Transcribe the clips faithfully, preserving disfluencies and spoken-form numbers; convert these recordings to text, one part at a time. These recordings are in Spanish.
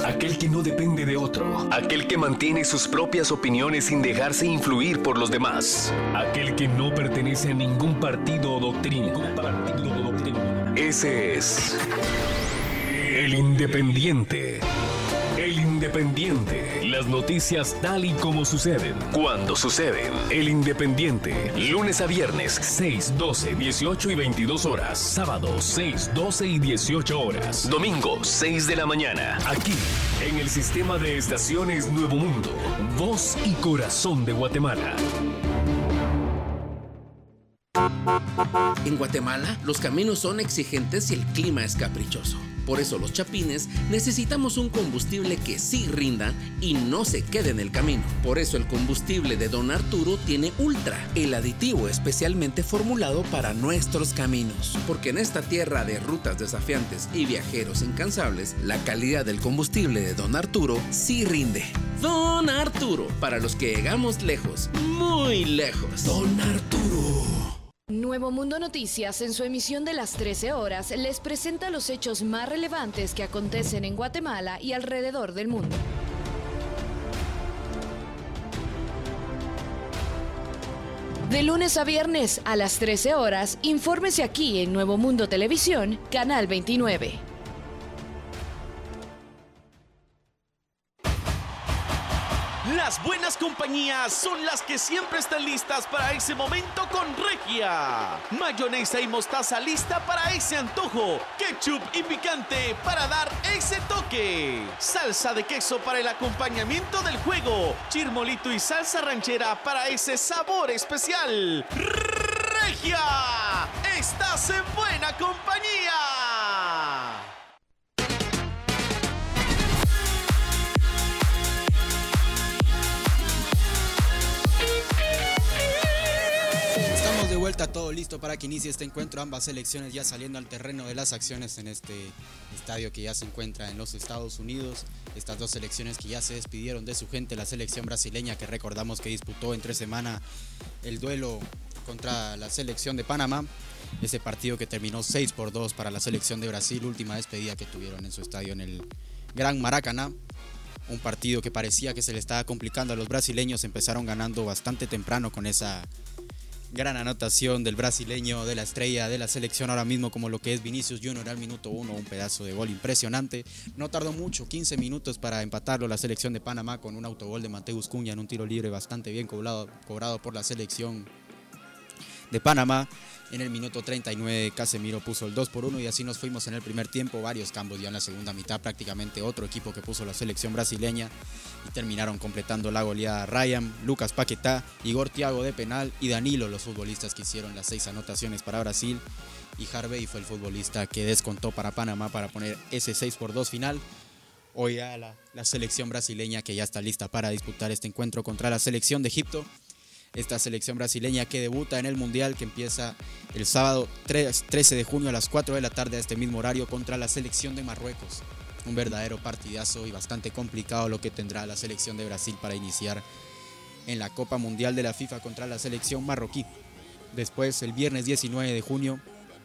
aquel que no depende de otro, aquel que mantiene sus propias opiniones sin dejarse influir por los demás, aquel que no pertenece a ningún partido o doctrina. Partido o doctrina. Ese es el Independiente. El Independiente. Las noticias tal y como suceden, cuando suceden. El Independiente. Lunes a viernes, seis, doce, dieciocho y veintidós horas. Sábados, seis, doce y dieciocho horas. Domingo, seis de la mañana. Aquí, en el sistema de estaciones Nuevo Mundo. Voz y corazón de Guatemala. En Guatemala, los caminos son exigentes y el clima es caprichoso. Por eso los chapines necesitamos un combustible que sí rinda y no se quede en el camino. Por eso el combustible de Don Arturo tiene Ultra, el aditivo especialmente formulado para nuestros caminos. Porque en esta tierra de rutas desafiantes y viajeros incansables, la calidad del combustible de Don Arturo sí rinde. Don Arturo, para los que llegamos lejos, muy lejos. Don Arturo. Nuevo Mundo Noticias, en su emisión de las trece horas, les presenta los hechos más relevantes que acontecen en Guatemala y alrededor del mundo. De lunes a viernes a las trece horas, infórmese aquí en Nuevo Mundo Televisión, Canal veintinueve. Las buenas compañías son las que siempre están listas para ese momento con Regia. Mayonesa y mostaza lista para ese antojo. Ketchup y picante para dar ese toque. Salsa de queso para el acompañamiento del juego. Chirmolito y salsa ranchera para ese sabor especial. Regia, estás en buena compañía. De vuelta, todo listo para que inicie este encuentro. Ambas selecciones ya saliendo al terreno de las acciones en este estadio que ya se encuentra en los Estados Unidos. Estas dos selecciones que ya se despidieron de su gente. La selección brasileña, que recordamos que disputó entre semana el duelo contra la selección de Panamá. Ese partido que terminó seis por dos para la selección de Brasil. Última despedida que tuvieron en su estadio en el Gran Maracaná. Un partido que parecía que se le estaba complicando a los brasileños. Empezaron ganando bastante temprano con esa gran anotación del brasileño, de la estrella de la selección ahora mismo, como lo que es Vinicius Junior al minuto uno, un pedazo de gol impresionante. No tardó mucho, quince minutos para empatarlo la selección de Panamá con un autogol de Mateus Cunha en un tiro libre bastante bien cobrado, cobrado por la selección de Panamá. En el minuto treinta y nueve Casemiro puso el dos por uno y así nos fuimos en el primer tiempo. Varios cambios ya en la segunda mitad, prácticamente otro equipo que puso la selección brasileña y terminaron completando la goleada. Ryan, Lucas Paquetá, Igor Thiago de penal y Danilo, los futbolistas que hicieron las seis anotaciones para Brasil, y Harvey fue el futbolista que descontó para Panamá para poner ese seis por dos final. Hoy ya la, la selección brasileña que ya está lista para disputar este encuentro contra la selección de Egipto. Esta selección brasileña que debuta en el Mundial, que empieza el sábado trece de junio a las cuatro de la tarde a este mismo horario contra la selección de Marruecos. Un verdadero partidazo y bastante complicado lo que tendrá la selección de Brasil para iniciar en la Copa Mundial de la FIFA contra la selección marroquí. Después, el viernes diecinueve de junio,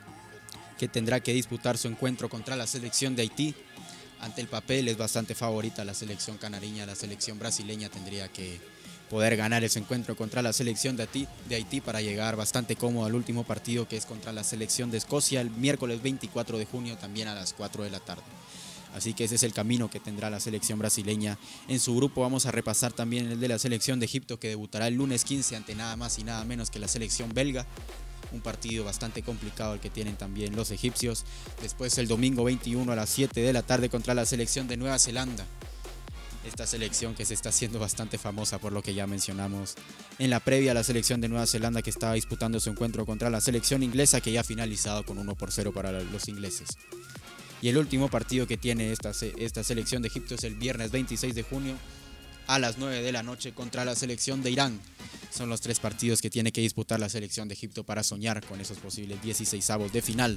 que tendrá que disputar su encuentro contra la selección de Haití. Ante el papel es bastante favorita la selección canariña, la selección brasileña tendría que poder ganar ese encuentro contra la selección de Haití, de Haití para llegar bastante cómodo al último partido, que es contra la selección de Escocia el miércoles veinticuatro de junio también a las cuatro de la tarde. Así que ese es el camino que tendrá la selección brasileña en su grupo. Vamos a repasar también el de la selección de Egipto, que debutará el lunes quince ante nada más y nada menos que la selección belga. Un partido bastante complicado el que tienen también los egipcios. Después el domingo veintiuno a las siete de la tarde contra la selección de Nueva Zelanda. Esta selección que se está haciendo bastante famosa por lo que ya mencionamos en la previa, la selección de Nueva Zelanda que estaba disputando su encuentro contra la selección inglesa, que ya ha finalizado con uno por cero para los ingleses. Y el último partido que tiene esta, esta selección de Egipto es el viernes veintiséis de junio a las nueve de la noche contra la selección de Irán. Son los tres partidos que tiene que disputar la selección de Egipto para soñar con esos posibles dieciseisavos de final.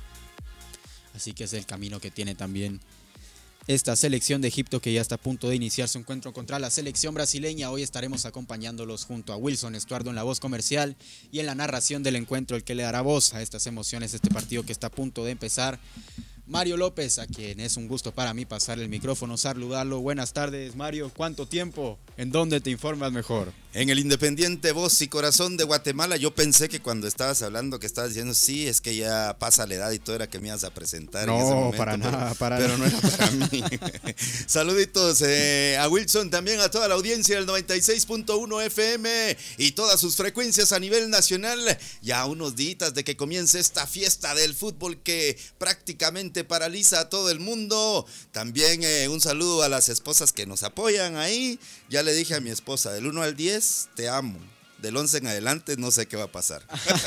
Así que es el camino que tiene también esta selección de Egipto, que ya está a punto de iniciar su encuentro contra la selección brasileña. Hoy estaremos acompañándolos junto a Wilson Estuardo en la voz comercial y en la narración del encuentro, el que le dará voz a estas emociones, este partido que está a punto de empezar. Mario López, a quien es un gusto para mí pasarle el micrófono, saludarlo. Buenas tardes, Mario. ¿Cuánto tiempo? ¿En dónde te informas mejor? En el Independiente Voz y Corazón de Guatemala. Yo pensé que cuando estabas hablando, que estabas diciendo, sí, es que ya pasa la edad y todo, era que me ibas a presentar. No, en ese momento, para pero, nada, para pero nada. no era para mí. Saluditos eh, a Wilson, también a toda la audiencia del noventa y seis punto uno F M y todas sus frecuencias a nivel nacional. Ya unos días de que comience esta fiesta del fútbol que prácticamente paraliza a todo el mundo. También eh, un saludo a las esposas que nos apoyan ahí. Ya le dije a mi esposa, del uno al diez, te amo. Del once en adelante, no sé qué va a pasar.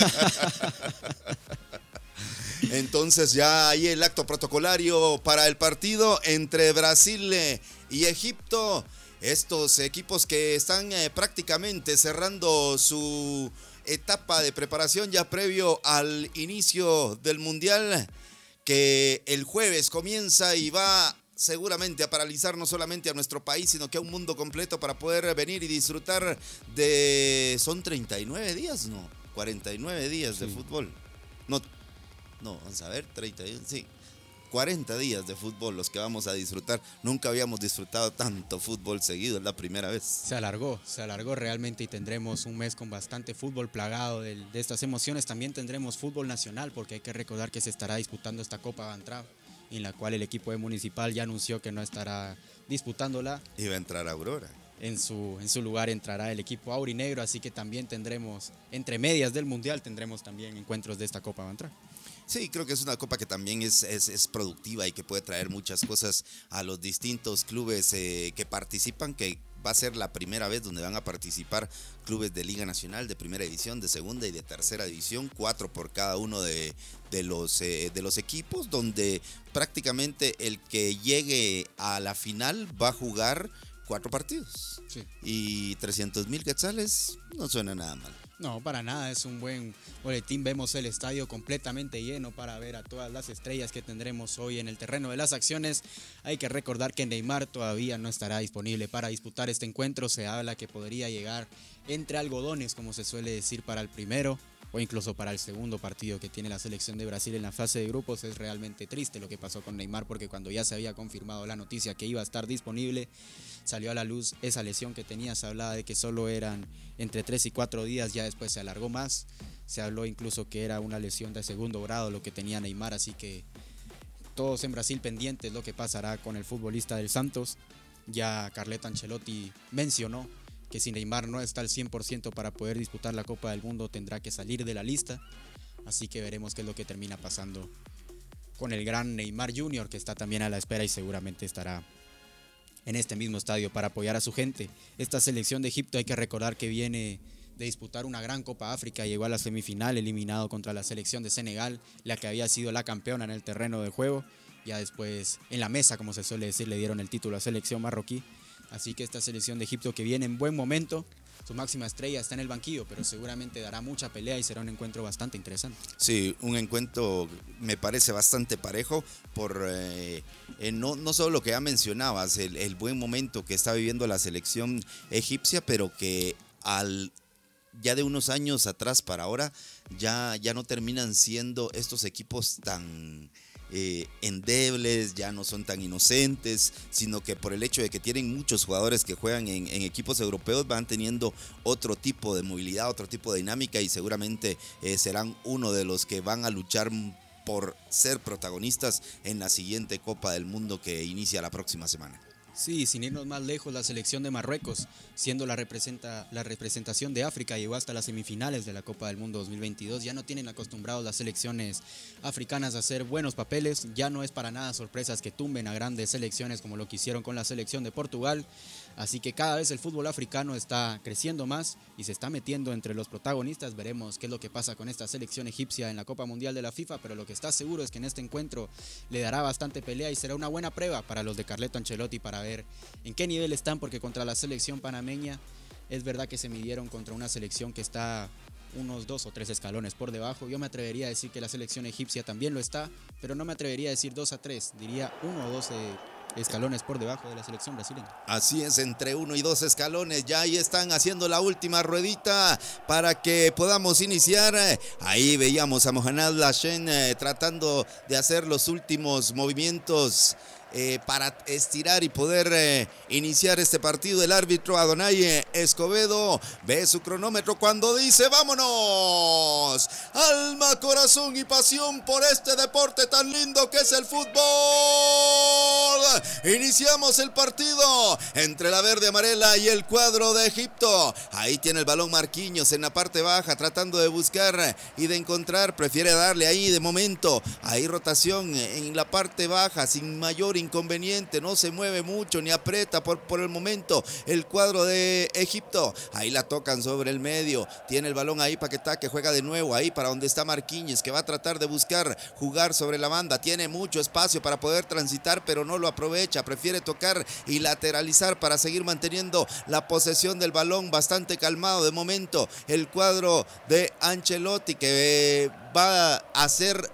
Entonces ya hay el acto protocolario para el partido entre Brasil y Egipto. Estos equipos que están eh, prácticamente cerrando su etapa de preparación ya previo al inicio del Mundial, que el jueves comienza y va seguramente a paralizar no solamente a nuestro país, sino que a un mundo completo para poder venir y disfrutar de... Son treinta y nueve días, ¿no? cuarenta y nueve días de sí. fútbol. No, no, vamos a ver, treinta, sí. cuarenta días de fútbol los que vamos a disfrutar. Nunca habíamos disfrutado tanto fútbol seguido, es la primera vez. Se alargó, se alargó realmente y tendremos un mes con bastante fútbol plagado de, de estas emociones. También tendremos fútbol nacional porque hay que recordar que se estará disputando esta Copa Bantrao, en la cual el equipo de Municipal ya anunció que no estará disputándola. Y va a entrar Aurora. En su, en su lugar entrará el equipo aurinegro, así que también tendremos, entre medias del Mundial, tendremos también encuentros de esta Copa Bantrao. Sí, creo que es una copa que también es, es, es productiva y que puede traer muchas cosas a los distintos clubes eh, que participan, que va a ser la primera vez donde van a participar clubes de Liga Nacional, de Primera División, de Segunda y de Tercera División, cuatro por cada uno de, de, los, eh, de los equipos, donde prácticamente el que llegue a la final va a jugar cuatro partidos. Sí. Y trescientos mil quetzales no suena nada mal. No, para nada, es un buen boletín. Vemos el estadio completamente lleno para ver a todas las estrellas que tendremos hoy en el terreno de las acciones. Hay que recordar que Neymar todavía no estará disponible para disputar este encuentro. Se habla que podría llegar entre algodones, como se suele decir, para el primero o incluso para el segundo partido que tiene la selección de Brasil en la fase de grupos. Es realmente triste lo que pasó con Neymar, porque cuando ya se había confirmado la noticia que iba a estar disponible, salió a la luz esa lesión que tenía. Se hablaba de que solo eran entre tres y cuatro días, ya después se alargó más. Se habló incluso que era una lesión de segundo grado lo que tenía Neymar, así que todos en Brasil pendientes lo que pasará con el futbolista del Santos. Ya Carleto Ancelotti mencionó que si Neymar no está al cien por ciento para poder disputar la Copa del Mundo, tendrá que salir de la lista. Así que veremos qué es lo que termina pasando con el gran Neymar junior, que está también a la espera y seguramente estará en este mismo estadio para apoyar a su gente. Esta selección de Egipto, hay que recordar que viene de disputar una gran Copa África, llegó a la semifinal eliminado contra la selección de Senegal, la que había sido la campeona en el terreno de juego. Ya después en la mesa, como se suele decir, le dieron el título a selección marroquí. Así que esta selección de Egipto, que viene en buen momento, su máxima estrella está en el banquillo, pero seguramente dará mucha pelea y será un encuentro bastante interesante. Sí, un encuentro me parece bastante parejo por eh, eh, no, no solo lo que ya mencionabas, el, el buen momento que está viviendo la selección egipcia, pero que al ya de unos años atrás para ahora ya, ya no terminan siendo estos equipos tan Eh, endebles, ya no son tan inocentes, sino que por el hecho de que tienen muchos jugadores que juegan en, en equipos europeos, van teniendo otro tipo de movilidad, otro tipo de dinámica, y seguramente eh, serán uno de los que van a luchar por ser protagonistas en la siguiente Copa del Mundo que inicia la próxima semana. Sí, sin irnos más lejos, la selección de Marruecos, siendo la, representa, la representación de África, llegó hasta las semifinales de la Copa del Mundo dos mil veintidós. Ya no tienen acostumbrados las selecciones africanas a hacer buenos papeles. Ya no es para nada sorpresas que tumben a grandes selecciones como lo que hicieron con la selección de Portugal. Así que cada vez el fútbol africano está creciendo más y se está metiendo entre los protagonistas. Veremos qué es lo que pasa con esta selección egipcia en la Copa Mundial de la FIFA, pero lo que está seguro es que en este encuentro le dará bastante pelea y será una buena prueba para los de Carleto Ancelotti para ver en qué nivel están, porque contra la selección panameña es verdad que se midieron contra una selección que está unos dos o tres escalones por debajo. Yo me atrevería a decir que la selección egipcia también lo está, pero no me atrevería a decir dos a tres, diría uno o dos, eh, escalones por debajo de la selección brasileña. Así es, entre uno y dos escalones. Ya ahí están haciendo la última ruedita para que podamos iniciar. Ahí veíamos a Mohamed Lashen eh, tratando de hacer los últimos movimientos Eh, para estirar y poder eh, iniciar este partido. El árbitro Adonai Escobedo ve su cronómetro cuando dice vámonos, alma, corazón y pasión por este deporte tan lindo que es el fútbol. Iniciamos el partido entre la verde amarela y el cuadro de Egipto. Ahí tiene el balón Marquinhos en la parte baja tratando de buscar y de encontrar, prefiere darle ahí de momento, ahí rotación en la parte baja sin mayor inconveniente, no se mueve mucho ni aprieta por, por el momento el cuadro de Egipto. Ahí la tocan sobre el medio, tiene el balón ahí Paquetá que juega de nuevo ahí para donde está Marquinhos, que va a tratar de buscar jugar sobre la banda, tiene mucho espacio para poder transitar pero no lo aprovecha, prefiere tocar y lateralizar para seguir manteniendo la posesión del balón. Bastante calmado de momento el cuadro de Ancelotti, que va a hacer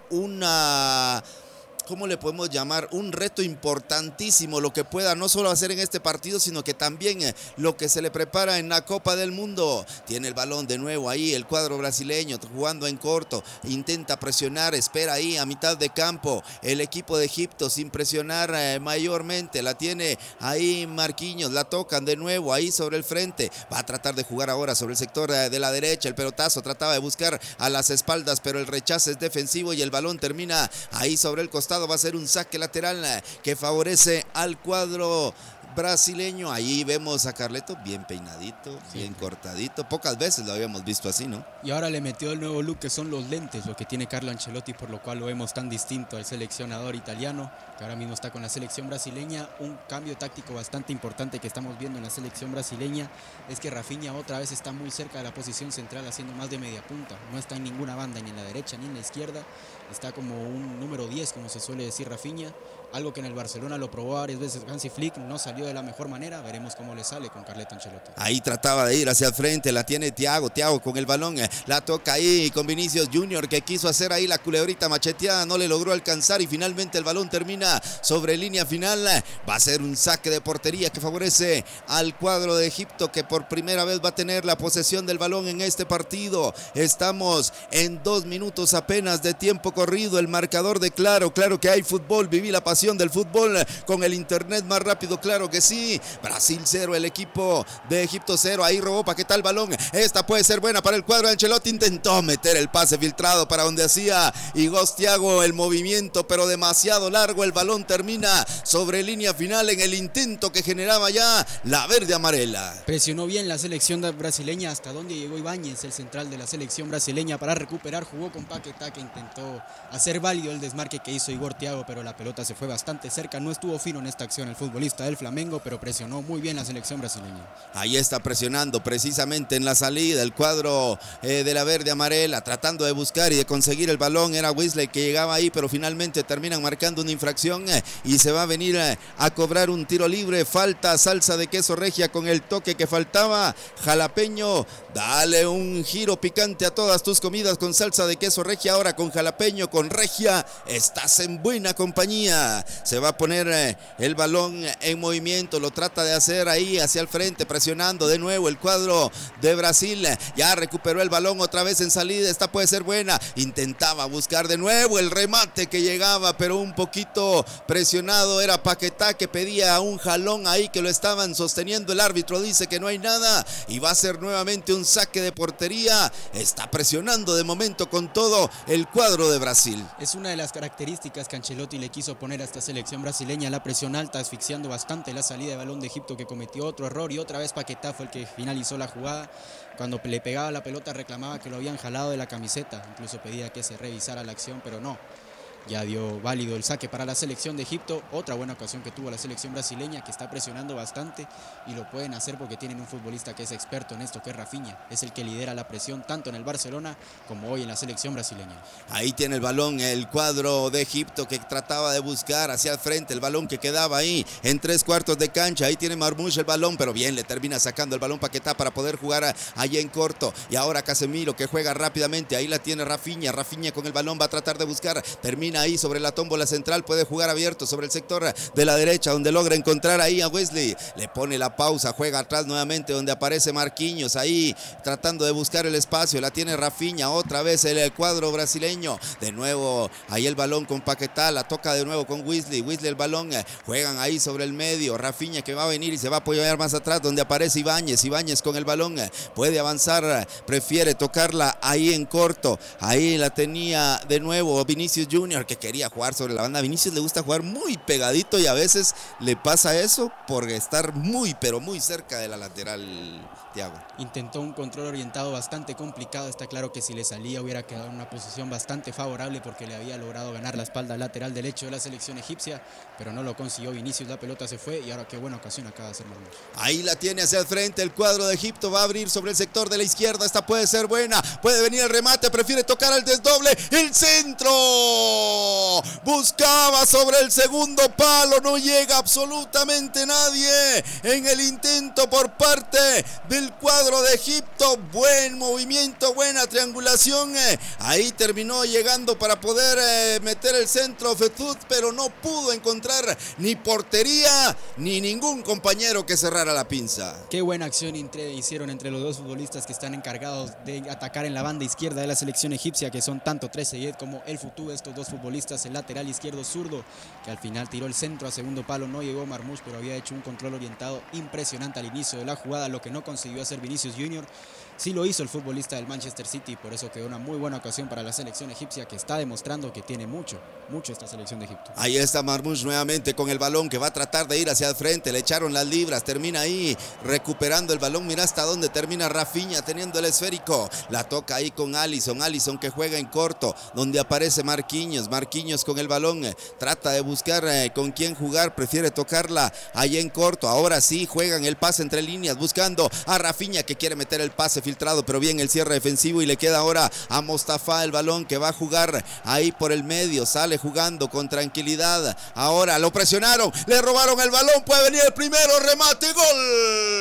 una... ¿cómo le podemos llamar? Un reto importantísimo, lo que pueda no solo hacer en este partido, sino que también eh, lo que se le prepara en la Copa del Mundo. Tiene el balón de nuevo ahí, el cuadro brasileño, jugando en corto, intenta presionar, espera ahí a mitad de campo, el equipo de Egipto sin presionar eh, mayormente, la tiene ahí Marquinhos, la tocan de nuevo ahí sobre el frente, va a tratar de jugar ahora sobre el sector eh, de la derecha, el pelotazo trataba de buscar a las espaldas, pero el rechazo es defensivo y el balón termina ahí sobre el costado. Va a ser un saque lateral que favorece al cuadro brasileño. Ahí vemos a Carleto bien peinadito, sí, bien cortadito. Pocas veces lo habíamos visto así, ¿no? Y ahora le metió el nuevo look que son los lentes, lo que tiene Carlo Ancelotti, por lo cual lo vemos tan distinto al seleccionador italiano, que ahora mismo está con la selección brasileña. Un cambio táctico bastante importante que estamos viendo en la selección brasileña es que Rafinha otra vez está muy cerca de la posición central, haciendo más de media punta. No está en ninguna banda, ni en la derecha ni en la izquierda. Está como un número diez, como se suele decir Rafinha. Algo que en el Barcelona lo probó varias veces Hansi Flick, no salió de la mejor manera. Veremos cómo le sale con Carleto Ancelotti. Ahí trataba de ir hacia el frente, la tiene Thiago, Thiago con el balón, la toca ahí con Vinicius Junior, que quiso hacer ahí la culebrita macheteada, no le logró alcanzar y finalmente el balón termina sobre línea final. Va a ser un saque de portería que favorece al cuadro de Egipto, que por primera vez va a tener la posesión del balón en este partido. Estamos en dos minutos apenas de tiempo corrido, el marcador de claro, claro que hay fútbol, viví la pasión del fútbol con el internet más rápido, claro que sí. Brasil cero, el equipo de Egipto cero. Ahí robó Paquetá el balón, esta puede ser buena para el cuadro de Ancelotti. Intentó meter el pase filtrado para donde hacía Igor Thiago el movimiento, pero demasiado largo. El balón termina sobre línea final en el intento que generaba ya la verde amarela. Presionó bien la selección brasileña, hasta donde llegó Ibáñez, el central de la selección brasileña, para recuperar. Jugó con Paquetá, que intentó hacer válido el desmarque que hizo Igor Thiago, pero la pelota se fue bastante cerca. No estuvo fino en esta acción el futbolista del Flamengo, pero presionó muy bien la selección brasileña. Ahí está presionando precisamente en la salida el cuadro eh, de la verde amarela, tratando de buscar y de conseguir el balón. Era Wesley que llegaba ahí, pero finalmente terminan marcando una infracción eh, y se va a venir eh, a cobrar un tiro libre. Falta salsa de queso regia con el toque que faltaba. Jalapeño, dale un giro picante a todas tus comidas con salsa de queso regia. Ahora con jalapeño, con regia, estás en buena compañía. Se va a poner eh, el balón en movimiento, lo trata de hacer ahí hacia el frente, presionando de nuevo el cuadro de Brasil. Ya recuperó el balón otra vez en salida, esta puede ser buena. Intentaba buscar de nuevo el remate que llegaba, pero un poquito presionado era Paquetá, que pedía un jalón ahí, que lo estaban sosteniendo. El árbitro dice que no hay nada y va a ser nuevamente un saque de portería. Está presionando de momento con todo el cuadro de Brasil. Es una de las características que Ancelotti le quiso poner a esta selección brasileña, la presión alta, asfixiando bastante la salida de balón de Egipto, que cometió otro error, y otra vez Paquetá fue el que finalizó la jugada. Cuando le pegaba la pelota reclamaba que lo habían jalado de la camiseta, incluso pedía que se revisara la acción, pero no. Ya dio válido el saque para la selección de Egipto. Otra buena ocasión que tuvo la selección brasileña, que está presionando bastante, y lo pueden hacer porque tienen un futbolista que es experto en esto, que es Rafinha. Es el que lidera la presión tanto en el Barcelona como hoy en la selección brasileña. Ahí tiene el balón el cuadro de Egipto, que trataba de buscar hacia el frente el balón que quedaba ahí en tres cuartos de cancha. Ahí tiene Marmoush el balón, pero bien, le termina sacando el balón Paquetá para poder jugar allí en corto. Y ahora Casemiro, que juega rápidamente. Ahí la tiene Rafinha. Rafinha con el balón va a tratar de buscar. Termina termina ahí sobre la tómbola central, puede jugar abierto sobre el sector de la derecha, donde logra encontrar ahí a Wesley, le pone la pausa, juega atrás nuevamente, donde aparece Marquinhos, ahí tratando de buscar el espacio, la tiene Rafinha, otra vez el cuadro brasileño, de nuevo ahí el balón con Paquetá, la toca de nuevo con Wesley, Wesley el balón, juegan ahí sobre el medio, Rafinha que va a venir y se va a apoyar más atrás, donde aparece Ibáñez, Ibáñez con el balón, puede avanzar, prefiere tocarla ahí en corto, ahí la tenía de nuevo Vinicius Junior, que quería jugar sobre la banda. Vinicius le gusta jugar muy pegadito y a veces le pasa eso por estar muy pero muy cerca de la lateral, Thiago. Intentó un control orientado bastante complicado, está claro que si le salía hubiera quedado en una posición bastante favorable porque le había logrado ganar la espalda lateral derecho de la selección egipcia, pero no lo consiguió Vinicius, la pelota se fue y ahora qué buena ocasión acaba de hacer Marmoush. Ahí la tiene hacia el frente el cuadro de Egipto, va a abrir sobre el sector de la izquierda, esta puede ser buena, puede venir el remate, prefiere tocar al desdoble, el centro, buscaba sobre el segundo palo, no llega absolutamente nadie en el intento por parte del cuadro de Egipto, buen movimiento, buena triangulación, ahí terminó llegando para poder eh, meter el centro Fethut, pero no pudo encontrar ni portería ni ningún compañero que cerrara la pinza. Qué buena acción entre, hicieron entre los dos futbolistas que están encargados de atacar en la banda izquierda de la selección egipcia, que son tanto Trezeguet como el Futu, estos dos futbolistas, el lateral izquierdo zurdo, que al final tiró el centro a segundo palo, no llegó Marmoush, pero había hecho un control orientado impresionante al inicio de la jugada, lo que no consiguió hacer Vinicius Junior. Sí lo hizo el futbolista del Manchester City, por eso quedó una muy buena ocasión para la selección egipcia, que está demostrando que tiene mucho, mucho esta selección de Egipto. Ahí está Marmoush nuevamente con el balón, que va a tratar de ir hacia el frente, le echaron las libras, termina ahí recuperando el balón, mira hasta dónde termina Rafinha teniendo el esférico, la toca ahí con Alisson, Alisson que juega en corto, donde aparece Marquinhos, Marquinhos con el balón, eh, trata de buscar eh, con quién jugar, prefiere tocarla ahí en corto, ahora sí juegan el pase entre líneas, buscando a Rafinha que quiere meter el pase filtrado, pero bien el cierre defensivo y le queda ahora a Mostafa el balón, que va a jugar ahí por el medio, sale jugando con tranquilidad, ahora lo presionaron, le robaron el balón, puede venir el primero, remate, gol.